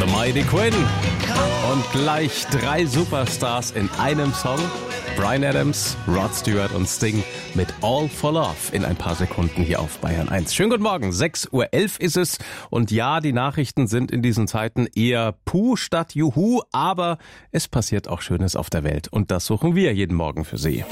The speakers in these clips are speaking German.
The Mighty Quinn. Und gleich 3 Superstars in einem Song. Bryan Adams, Rod Stewart und Sting mit All for Love in ein paar Sekunden hier auf Bayern 1. Schönen guten Morgen, 6:11 Uhr ist es. Und ja, die Nachrichten sind in diesen Zeiten eher Puh statt Juhu, aber es passiert auch Schönes auf der Welt. Und das suchen wir jeden Morgen für Sie.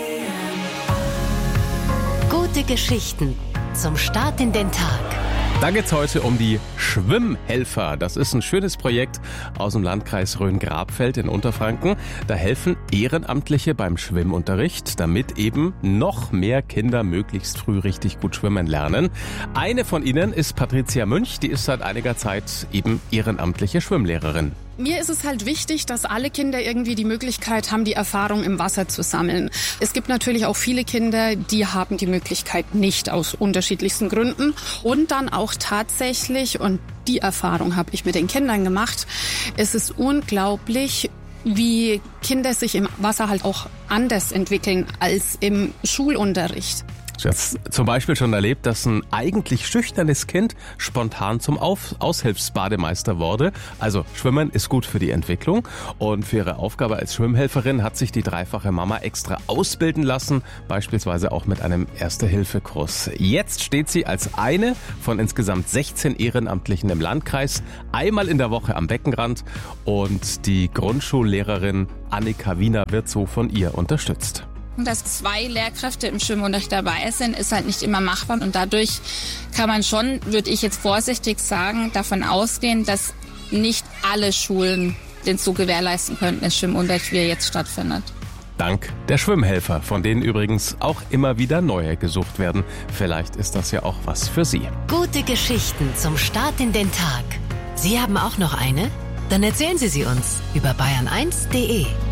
Gute Geschichten zum Start in den Tag. Da geht's heute um die Schwimmhelfer. Das ist ein schönes Projekt aus dem Landkreis Rhön-Grabfeld in Unterfranken. Da helfen Ehrenamtliche beim Schwimmunterricht, damit eben noch mehr Kinder möglichst früh richtig gut schwimmen lernen. Eine von ihnen ist Patricia Münch, die ist seit einiger Zeit eben ehrenamtliche Schwimmlehrerin. Mir ist es halt wichtig, dass alle Kinder irgendwie die Möglichkeit haben, die Erfahrung im Wasser zu sammeln. Es gibt natürlich auch viele Kinder, die haben die Möglichkeit nicht aus unterschiedlichsten Gründen. Und dann auch tatsächlich, und die Erfahrung habe ich mit den Kindern gemacht, es ist unglaublich, wie Kinder sich im Wasser halt auch anders entwickeln als im Schulunterricht. Du hast zum Beispiel schon erlebt, dass ein eigentlich schüchternes Kind spontan zum Aushilfsbademeister wurde. Also Schwimmen ist gut für die Entwicklung. Und für ihre Aufgabe als Schwimmhelferin hat sich die dreifache Mama extra ausbilden lassen, beispielsweise auch mit einem Erste-Hilfe-Kurs. Jetzt steht sie als eine von insgesamt 16 Ehrenamtlichen im Landkreis, einmal in der Woche am Beckenrand. Und die Grundschullehrerin Annika Wiener wird so von ihr unterstützt. Dass 2 Lehrkräfte im Schwimmunterricht dabei sind, ist halt nicht immer machbar. Und dadurch kann man schon, würde ich jetzt vorsichtig sagen, davon ausgehen, dass nicht alle Schulen den so gewährleisten könnten, den Schwimmunterricht, wie er jetzt stattfindet. Dank der Schwimmhelfer, von denen übrigens auch immer wieder neue gesucht werden. Vielleicht ist das ja auch was für Sie. Gute Geschichten zum Start in den Tag. Sie haben auch noch eine? Dann erzählen Sie sie uns über bayern1.de.